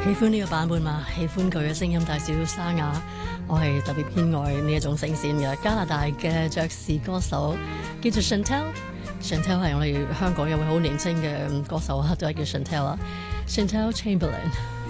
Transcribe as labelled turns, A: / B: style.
A: 喜歡呢個版本嘛？喜歡佢嘅聲音帶少少沙啞，我係特別偏愛呢一種聲線嘅。加拿大嘅爵士歌手叫做 Chantel，Chantel 係我哋香港有位好年輕嘅歌手啊，都係叫 Chantel 啊，Chantel Chamberlain。